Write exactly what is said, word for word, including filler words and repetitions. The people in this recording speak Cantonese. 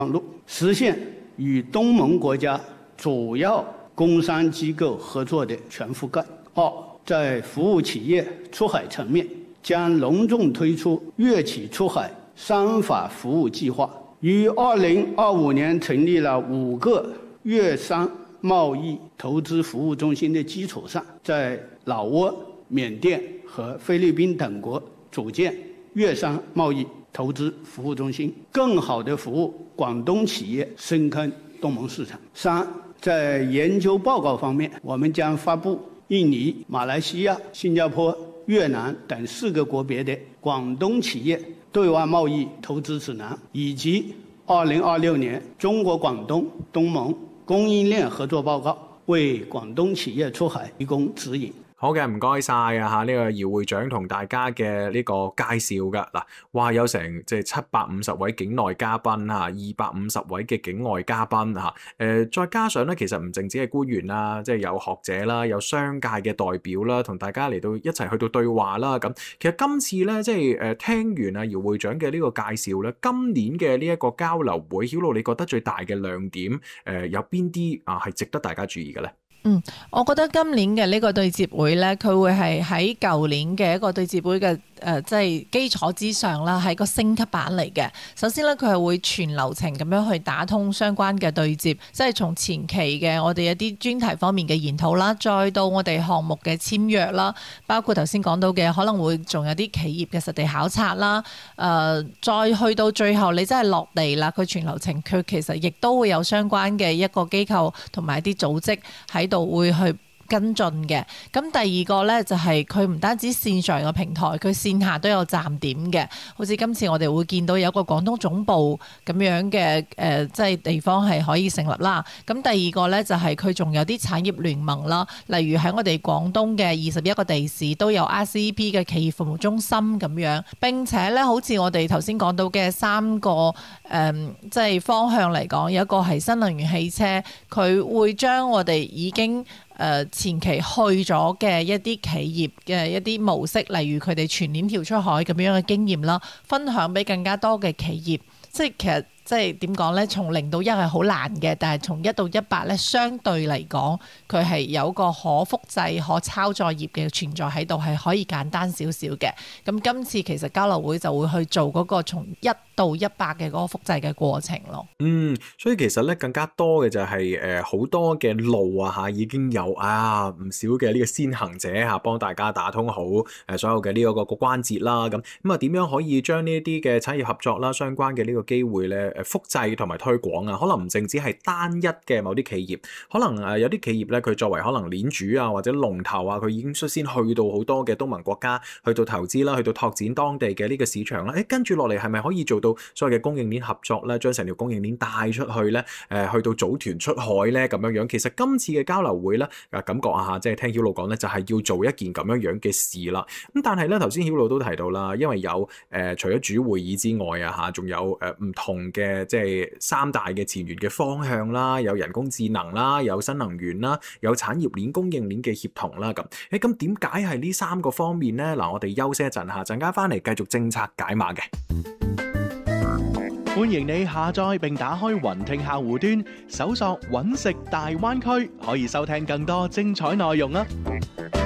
網絡，實現與東盟國家主要工商機構合作的全覆蓋。二，在服務企業出海層面，將隆重推出粵企出海商法服務計劃，於二零二五年成立了五個粵商貿易投資服務中心的基礎上，在老撾、緬甸和菲律賓等國組建粵商貿易投資服務中心，更好地服務廣東企業深耕東盟市場。三，在研究報告方面，我們將發布印尼、馬來西亞、新加坡、越南等四個國別的廣東企業對外貿易投資指南，以及二零二六年中國廣東東盟供應鏈合作報告，為廣東企業出海提供指引。 好嘅，唔該晒啊嚇！呢個姚會長同大家嘅呢個介紹噶嗱，哇有成即係七百五十位境內嘉賓嚇，二百五十位嘅境外嘉賓嚇，誒再加上咧，其實唔淨止係官員啦，即係有學者啦，有商界嘅代表啦，同大家嚟到一齊去到對話啦咁。其實今次咧，即係誒聽完啊姚會長嘅呢個介紹咧，今年嘅呢一個交流會，曉露你覺得最大嘅亮點誒有邊啲啊係值得大家注意嘅咧？ 嗯，我覺得今年嘅呢個對接會咧，佢會係喺舊年嘅一個對接會嘅誒，即係基礎之上啦，係個升級版嚟嘅。首先咧，佢係會全流程咁樣去打通相關嘅對接，即係從前期嘅我哋一啲專題方面嘅研討啦，再到我哋項目嘅簽約啦，包括頭先講到嘅可能會仲有啲企業嘅實地考察啦，誒、呃，再去到最後你真係落地啦，佢全流程佢其實亦都會有相關嘅一個機構同埋一啲組織喺度會去跟進嘅。咁第二個呢，就係佢唔單止線上嘅平台，佢線下都有站點嘅。好似今次我哋會見到有個廣東總部咁樣嘅誒、呃，即係地方係可以成立啦。咁第二個呢，就係佢仲有啲產業聯盟啦，例如喺我哋廣東嘅二十一個地市都有 R C E P 嘅企業服務中心咁樣。並且呢，好似我哋頭先講到嘅三個誒、呃，即係方向嚟講，有一個係新能源汽車，佢會將我哋已經誒前期去咗嘅一啲企業嘅一啲模式，例如佢哋全鏈條出海咁樣嘅經驗啦，分享俾更加多嘅企業。即係其實即係點講呢？從零到一係好難嘅，但係從一到一百呢，相對嚟講，佢係有個可複製、可抄作業嘅存在喺度，係可以簡單少少嘅。咁今次其實交流會就會去做嗰個從一到一百嘅嗰個複製嘅過程咯。 嗯，所以其實咧更加多嘅就係誒好多嘅路啊嚇，已經有啊唔少嘅呢個先行者嚇幫大家打通好誒所有嘅呢一個個關節啦。咁咁啊點樣可以將呢一啲嘅產業合作啦、相關嘅呢個機會咧誒複製同埋推廣啊？可能唔淨止係單一嘅某啲企業，可能誒有啲企業咧佢作為可能鏈主啊或者龍頭啊，佢已經率先去到好多嘅東盟國家去到投資啦，去到拓展當地嘅呢個市場啦。誒跟住落嚟係咪可以做到所謂嘅供應鏈合作咧，將成條供應鏈帶出去咧，誒去到組團出海咧咁樣樣。其實今次嘅交流會咧，誒感覺啊嚇，即係聽曉露講咧，就係要做一件咁樣樣嘅事啦。咁但係咧，頭先曉露都提到啦，因為有誒、呃、除咗主會議之外啊嚇，仲有誒唔、呃、同嘅即係三大嘅前沿嘅方向啦，有人工智能啦，有新能源啦，有產業鏈供應鏈嘅協同啦咁。誒咁點解係呢三個方面咧？嗱，我哋休息一陣嚇，陣間翻嚟繼續政策解碼嘅。 歡迎你下載並打開雲聽客戶端，搜索揾食大灣區，可以收聽更多精彩內容啊！